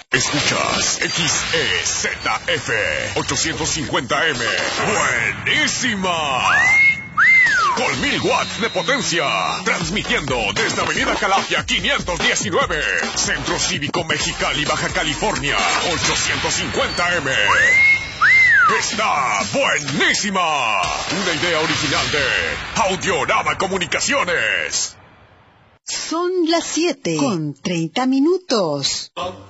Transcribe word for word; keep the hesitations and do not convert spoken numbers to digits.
Escuchas X E Z F ochocientos cincuenta M. ¡Buenísima! Con mil watts de potencia. Transmitiendo desde Avenida Calafia quinientos diecinueve. Centro Cívico Mexicali, Baja California. ochocientos cincuenta M. ¡Está buenísima! Una idea original de Audiorama Comunicaciones. Son las siete con treinta minutos.